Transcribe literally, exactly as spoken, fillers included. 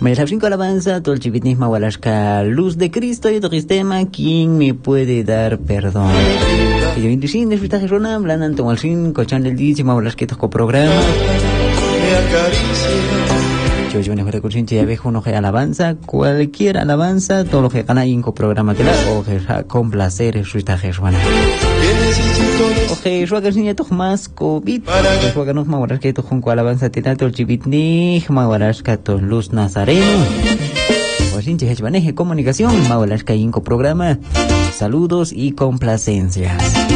María cinco alabanza, todo el chivitnis mawalashka, luz de Cristo y Cristema, ¿quién me puede dar perdón? Y de veinticinco de fistaje ronam, blandan tomo al fin, cochan del diez, mawalashka toco programa. Yo yo me recurso ya viejo no que alabanza, cualquier alabanza, todo lo que gana inco programa que la o que con placer es fistaje ronam. Oje, yo que niña toch más COVID. Yo que no me voy a que toch con alabanza teta todo el chivitnis, mawalashka to luz nazareno. Osinche hechbaneje comunicación, mawalashka inco programa. Saludos y complacencias.